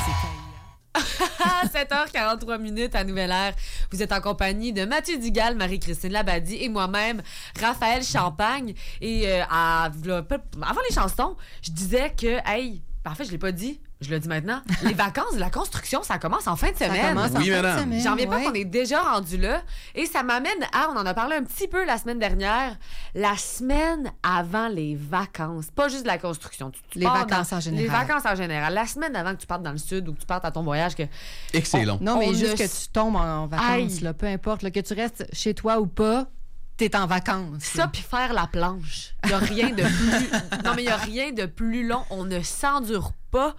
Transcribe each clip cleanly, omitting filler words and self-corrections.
7h43 minutes à Nouvelle-Ère. Vous êtes en compagnie de Mathieu Dugal, Marie-Christine Labadie et moi-même, Raphaël Champagne. Et avant les chansons, je disais que, en fait, je l'ai pas dit. Je le dis maintenant. Les vacances de la construction, ça commence en fin de semaine. Ça commence en fin de semaine. J'en reviens pas qu'on est déjà rendu là. Et ça m'amène à, on en a parlé un petit peu la semaine dernière, la semaine avant les vacances. Pas juste de la construction. Les vacances en général. Les vacances en général. La semaine avant que tu partes dans le sud ou que tu partes à ton voyage. Et que c'est long. Non, mais juste que tu tombes en vacances, là, peu importe, là, que tu restes chez toi ou pas, t'es en vacances. Ça, puis faire la planche. Il n'y a rien de plus... Non, mais il n'y a rien de plus long. On ne s'endure pas.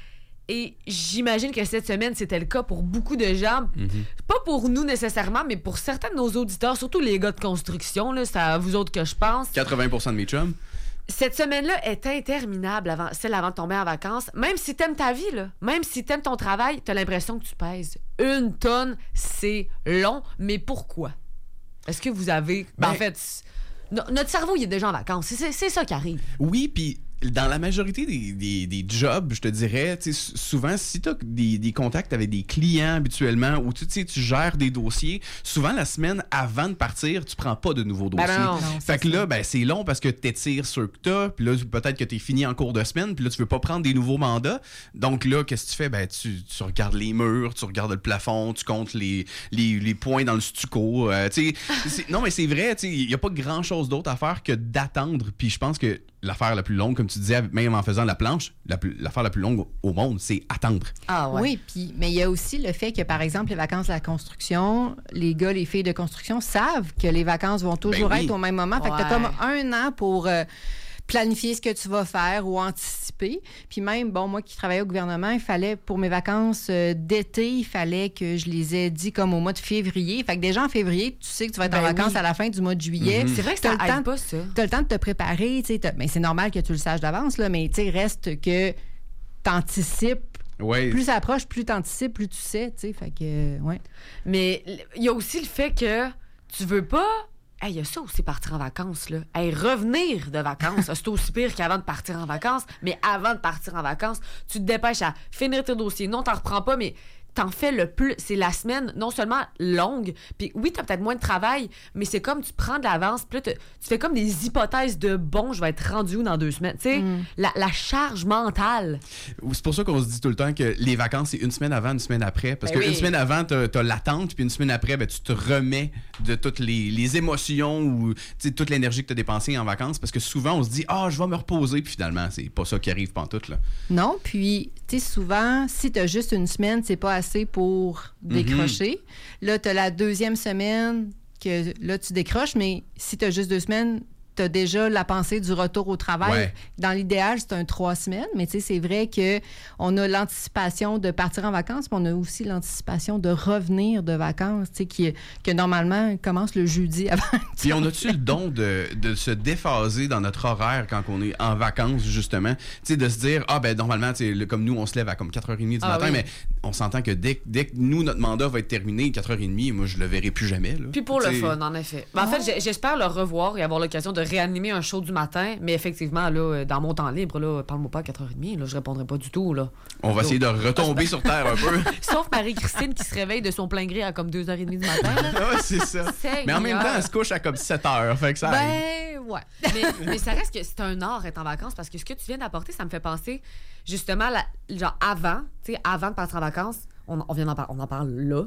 Et j'imagine que cette semaine, c'était le cas pour beaucoup de gens. Mm-hmm. Pas pour nous nécessairement, mais pour certains de nos auditeurs, surtout les gars de construction. Là, c'est à vous autres que je pense. 80% de mes chums. Cette semaine-là est interminable, celle avant de tomber en vacances. Même si t'aimes ta vie, là, même si t'aimes ton travail, t'as l'impression que tu pèses 1 tonne. C'est long, mais pourquoi? Est-ce que vous avez... en fait, notre cerveau, il est déjà en vacances. C'est ça qui arrive. Oui, puis dans la majorité des jobs, je te dirais, souvent, si tu as des contacts avec des clients habituellement ou tu gères des dossiers, souvent la semaine avant de partir, tu prends pas de nouveaux dossiers. Non, fait que là, c'est long parce que tu étires ceux que tu as, puis là, peut-être que tu es fini en cours de semaine, puis là, tu veux pas prendre des nouveaux mandats. Donc là, qu'est-ce que tu fais? Tu regardes les murs, tu regardes le plafond, tu comptes les points dans le stucco. Non, mais c'est vrai, il y a pas grand-chose d'autre à faire que d'attendre. Puis je pense que l'affaire la plus longue, comme tu disais, même en faisant la planche, l'affaire la plus longue au monde, c'est attendre. Ah ouais. Oui, mais il y a aussi le fait que, par exemple, les vacances de la construction, les gars, les filles de construction savent que les vacances vont toujours être au même moment. Fait que t'as comme 1 an pour planifier ce que tu vas faire ou anticiper. Puis même, moi qui travaillais au gouvernement, il fallait, pour mes vacances d'été, il fallait que je les ai dit comme au mois de février. Fait que déjà en février, tu sais que tu vas être en vacances à la fin du mois de juillet. Mm-hmm. C'est vrai que ça aide pas, ça. T'as le temps de te préparer, tu sais. Mais c'est normal que tu le saches d'avance, là, mais tu sais, reste que t'anticipes. Ouais. Plus ça approche, plus t'anticipes, plus tu sais, tu sais. Fait que, Mais il y a aussi le fait que tu veux pas... Il y a ça aussi, partir en vacances, là. Revenir de vacances, c'est aussi pire qu'avant de partir en vacances. Mais avant de partir en vacances, tu te dépêches à finir tes dossiers. Non, t'en reprends pas, mais t'en fais le plus. C'est la semaine non seulement longue, puis oui, t'as peut-être moins de travail, mais c'est comme tu prends de l'avance, puis là, tu fais comme des hypothèses de je vais être rendu où dans 2 semaines. Tu sais, la charge mentale. C'est pour ça qu'on se dit tout le temps que les vacances, c'est 1 semaine avant, 1 semaine après. Parce qu'une semaine avant, t'as l'attente, puis 1 semaine après, tu te remets de toutes les émotions ou toute l'énergie que t'as dépensée en vacances. Parce que souvent, on se dit, je vais me reposer, puis finalement, c'est pas ça qui arrive pantoute, là. Non, puis, tu sais, souvent, si t'as juste 1 semaine, c'est pas assez pour décrocher. Là, tu as la 2e semaine que là, tu décroches, mais si tu as juste 2 semaines, tu as déjà la pensée du retour au travail. Ouais. Dans l'idéal, c'est un 3 semaines, mais tu sais, c'est vrai qu'on a l'anticipation de partir en vacances, mais on a aussi l'anticipation de revenir de vacances, tu sais, que normalement commence le jeudi avant. Puis on a-tu le don de se déphaser dans notre horaire quand on est en vacances, justement? Tu sais, de se dire, normalement, comme nous, on se lève à comme 4h30 du matin, mais on s'entend que dès que nous, notre mandat va être terminé, 4h30, moi, je le verrai plus jamais, là. Puis pour le fun, en effet. En fait, j'espère le revoir et avoir l'occasion de réanimer un show du matin, mais effectivement, là, dans mon temps libre, là, parle-moi pas à 4h30, là, je répondrai pas du tout, là. On va essayer de retomber sur terre un peu. Sauf Marie-Christine qui se réveille de son plein gré à comme 2h30 du matin, là. Ouais, c'est ça. Mais en même temps, elle se couche à comme 7h, fait que ça ouais. Mais ça reste que c'est un art être en vacances, parce que ce que tu viens d'apporter, ça me fait penser, justement, genre avant de partir en vacances, on en parle là,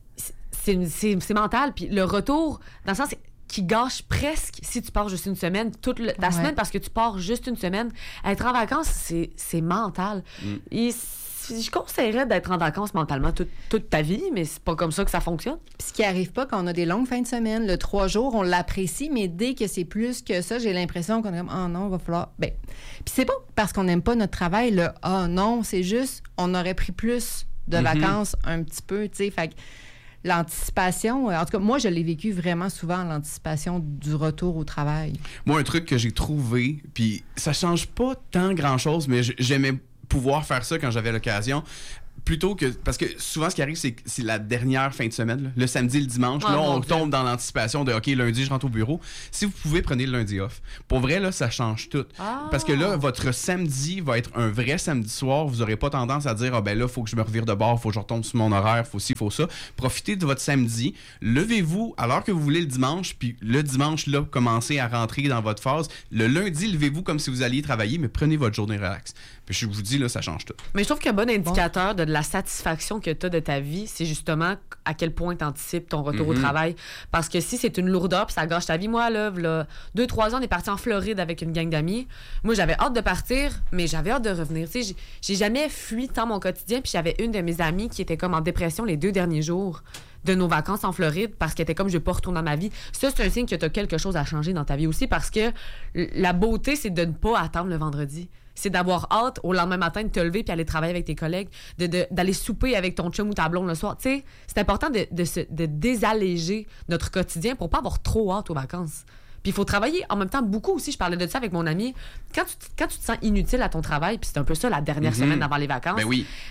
c'est mental, puis le retour, dans le sens qui gâche presque, si tu pars juste 1 semaine, toute ta semaine, parce que tu pars juste 1 semaine. Être en vacances, c'est mental. Et je conseillerais d'être en vacances mentalement toute ta vie, mais c'est pas comme ça que ça fonctionne. Puis ce qui arrive pas quand on a des longues fins de semaine, le 3 jours, on l'apprécie, mais dès que c'est plus que ça, j'ai l'impression qu'on est comme, non, il va falloir... Puis c'est pas parce qu'on n'aime pas notre travail, non, c'est juste, on aurait pris plus de vacances un petit peu, tu sais, fait que l'anticipation, en tout cas, moi, je l'ai vécu vraiment souvent, l'anticipation du retour au travail. Moi, un truc que j'ai trouvé, puis ça change pas tant grand-chose, mais j'aimais pouvoir faire ça quand j'avais l'occasion. plutôt que... Parce que souvent, ce qui arrive, c'est que c'est la dernière fin de semaine, là. Le samedi, le dimanche. Là, on tombe dans l'anticipation de « OK, lundi, je rentre au bureau ». Si vous pouvez, prenez le lundi off. Pour vrai, là, ça change tout. Parce que là, votre samedi va être un vrai samedi soir. Vous n'aurez pas tendance à dire « Ah ben là, il faut que je me revire de bord, il faut que je retombe sur mon horaire, il faut ci, il faut ça ». Profitez de votre samedi. Levez-vous à l'heure que vous voulez le dimanche, puis le dimanche, là, commencez à rentrer dans votre phase. Le lundi, levez-vous comme si vous alliez travailler, mais prenez votre journée relax. Puis je vous dis, là, ça change tout. Mais je trouve qu'un bon indicateur de la satisfaction que tu as de ta vie, c'est justement à quel point tu anticipes ton retour au travail. Parce que si c'est une lourdeur puis ça gâche ta vie, moi, là 2-3 ans, on est parti en Floride avec une gang d'amis. Moi, j'avais hâte de partir, mais j'avais hâte de revenir. Tu sais, j'ai jamais fui tant mon quotidien. Puis j'avais une de mes amies qui était comme en dépression les 2 derniers jours de nos vacances en Floride parce qu'elle était comme « je vais pas retourner dans ma vie ». Ça, c'est un signe que tu as quelque chose à changer dans ta vie aussi parce que la beauté, c'est de ne pas attendre le vendredi. C'est d'avoir hâte au lendemain matin de te lever puis aller travailler avec tes collègues, d'aller souper avec ton chum ou ta blonde le soir. Tu sais, c'est important de désalléger notre quotidien pour pas avoir trop hâte aux vacances. Puis il faut travailler en même temps beaucoup aussi. Je parlais de ça avec mon ami. Quand tu te sens inutile à ton travail, puis c'est un peu ça la dernière semaine avant les vacances,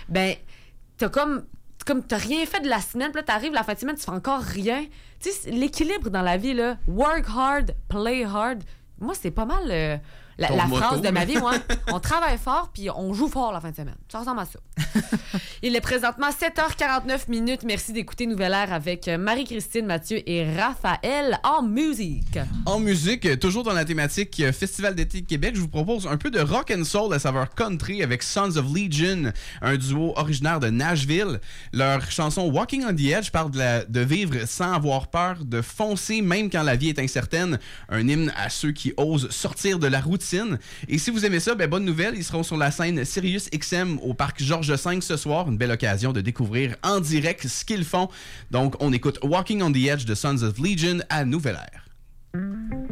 t'as t'as rien fait de la semaine, puis là, t'arrives la fin de semaine, tu fais encore rien. Tu sais, l'équilibre dans la vie, là, work hard, play hard, moi, c'est pas mal la phrase de ma vie, moi. On travaille fort, puis on joue fort la fin de semaine. Ça ressemble à ça. Il est présentement 7h49. Merci d'écouter Nouvelle Ère avec Marie-Christine, Mathieu et Raphaël en musique. En musique, toujours dans la thématique Festival d'été de Québec, je vous propose un peu de rock and soul à saveur country avec Sons of Legion, un duo originaire de Nashville. Leur chanson Walking on the Edge parle de vivre sans avoir peur, de foncer même quand la vie est incertaine. Un hymne à ceux qui osent sortir de la routine. Et si vous aimez ça, bonne nouvelle, ils seront sur la scène Sirius XM au parc Georges V ce soir. Une belle occasion de découvrir en direct ce qu'ils font. Donc, on écoute Walking on the Edge de Sons of Legion à Nouvelle Ère.